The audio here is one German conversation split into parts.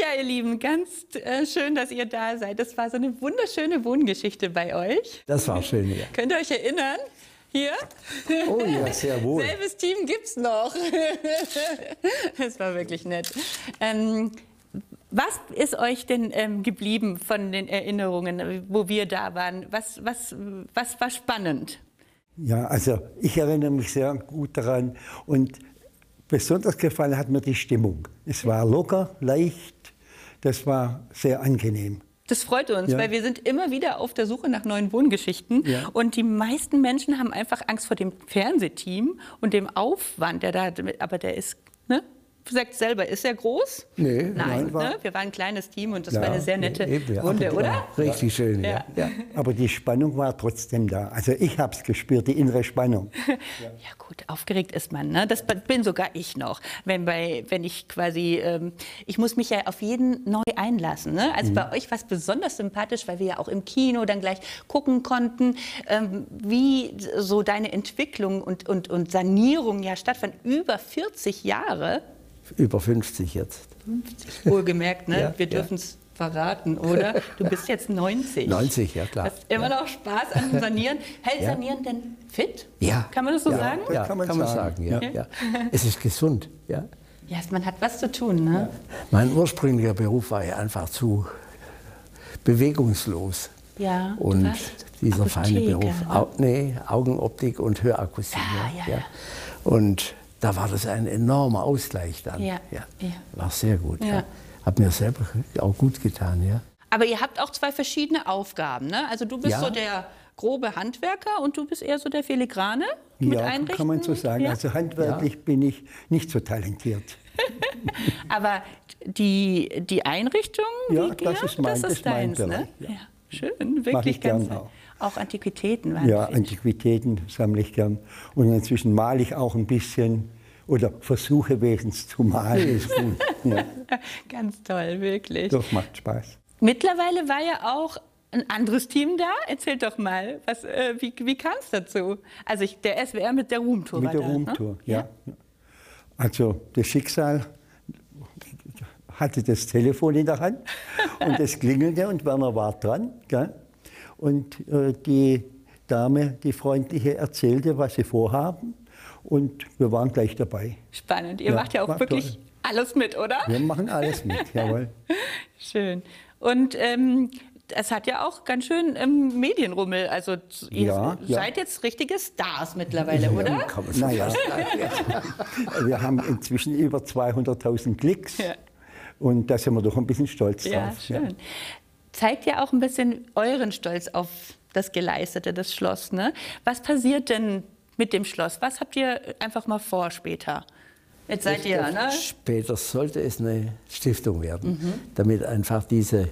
ihr Lieben, ganz schön, dass ihr da seid. Das war so eine wunderschöne Wohngeschichte bei euch. Das war schön, ja. Könnt ihr euch erinnern? Hier? Oh ja, sehr wohl. Selbes Team gibt's noch. Das war wirklich nett. Was ist euch denn geblieben von den Erinnerungen, wo wir da waren? Was war spannend? Ja, also ich erinnere mich sehr gut daran und besonders gefallen hat mir die Stimmung. Es war locker, leicht, das war sehr angenehm. Das freut uns, weil wir sind immer wieder auf der Suche nach neuen Wohngeschichten. Ja. Und die meisten Menschen haben einfach Angst vor dem Fernsehteam und dem Aufwand, der da, aber der ist, ne? Sagt selber, ist er groß? Nee, nein. Ne? Wir waren ein kleines Team und das war eine sehr nette Runde, oder? Richtig schön, ja. Aber die Spannung war trotzdem da. Also ich habe es gespürt, die innere Spannung. Ja gut, aufgeregt ist man, ne? Das bin sogar ich noch. Wenn ich quasi, ich muss mich ja auf jeden neu einlassen. Ne? Also bei euch war es besonders sympathisch, weil wir ja auch im Kino dann gleich gucken konnten, wie so deine Entwicklung und Sanierung ja stattfand. Über 40 Jahre. Über 50 jetzt. 50, wohlgemerkt, ne? Ja, wir dürfen es verraten, oder? Du bist jetzt 90. 90, ja klar. Hast immer noch Spaß an Sanieren. Hält Sanieren denn fit? Ja. Kann man das so sagen? Ja, kann man sagen. Ja. Es ist gesund, ja. Ja, man hat was zu tun, ne? Mein ursprünglicher Beruf war ja einfach zu bewegungslos. Ja. Und dieser feine Beruf, ne? Augenoptik und Hörakustik. Ja. Und da war das ein enormer Ausgleich dann. Ja. War sehr gut. Ja. Hat mir selber auch gut getan. Ja. Aber ihr habt auch zwei verschiedene Aufgaben. Ne? Also du bist so der grobe Handwerker und du bist eher so der Filigrane mit Einrichten. Kann man so sagen. Ja? Also handwerklich bin ich nicht so talentiert. Aber die Einrichtung, das ist deins, ne? Ja. Schön, wirklich ganz. Auch Antiquitäten waren ja, Antiquitäten sammle ich gern. Und inzwischen male ich auch ein bisschen oder versuche wenigstens zu malen. Ist gut. Ja. Ganz toll, wirklich. Doch, macht Spaß. Mittlerweile war ja auch ein anderes Team da. Erzähl doch mal, wie kam es dazu? Also der SWR mit der Ruhmtour war da. Mit der Ruhmtour, ja. Also das Schicksal hatte das Telefon in der Hand und es klingelte und Werner war dran. Gell? Und die Dame, die Freundliche, erzählte, was sie vorhaben. Und wir waren gleich dabei. Spannend. Ihr macht ja auch wirklich alles mit, oder? Wir machen alles mit, jawohl. Schön. Und es hat ja auch ganz schön Medienrummel. Also ihr seid jetzt richtige Stars mittlerweile, oder? Kann man sagen. Wir haben inzwischen über 200.000 Klicks. Ja. Und da sind wir doch ein bisschen stolz drauf. Ja, schön. Zeigt ja auch ein bisschen euren Stolz auf das Geleistete, das Schloss. Ne? Was passiert denn mit dem Schloss? Was habt ihr einfach mal vor später? Jetzt seid ihr, ne? Später sollte es eine Stiftung werden, damit einfach diese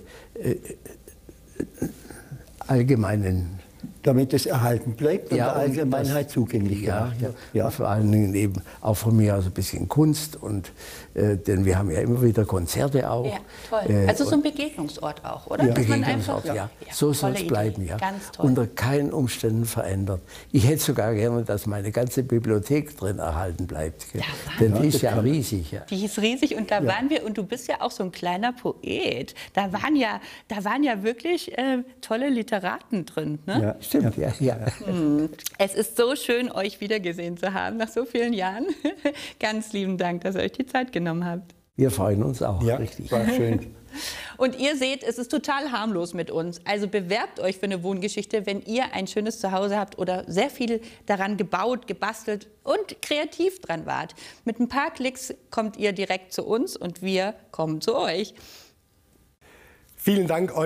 allgemeinen... Damit es erhalten bleibt und der Allgemeinheit zugänglich gemacht wird. Ja. Vor allen Dingen eben auch von mir aus ein bisschen Kunst. Und, denn wir haben ja immer wieder Konzerte auch. Ja, toll. Also so ein Begegnungsort auch, oder? Ja. Begegnungsort, so soll es bleiben, ja. Ganz toll. Unter keinen Umständen verändert. Ich hätte sogar gerne, dass meine ganze Bibliothek drin erhalten bleibt. Denn die ist ja riesig. Ja. Die ist riesig und da waren wir, und du bist ja auch so ein kleiner Poet. Da waren ja wirklich tolle Literaten drin, ne? Ja. Stimmt, ja. Es ist so schön, euch wiedergesehen zu haben nach so vielen Jahren. Ganz lieben Dank, dass ihr euch die Zeit genommen habt. Wir freuen uns auch, richtig. War schön. Und ihr seht, es ist total harmlos mit uns. Also bewerbt euch für eine Wohngeschichte, wenn ihr ein schönes Zuhause habt oder sehr viel daran gebaut, gebastelt und kreativ dran wart. Mit ein paar Klicks kommt ihr direkt zu uns und wir kommen zu euch. Vielen Dank euch.